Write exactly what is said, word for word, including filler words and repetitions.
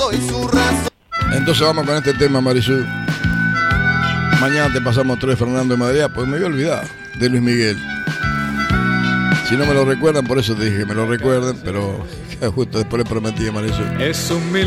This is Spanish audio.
y su razón. Entonces vamos con este tema, Marisú. Mañana te pasamos tres Fernando de Madrid, pues me había olvidado de Luis Miguel. Si no me lo recuerdan, por eso te dije que me lo recuerden, pero justo después le prometí a Marisú. Es un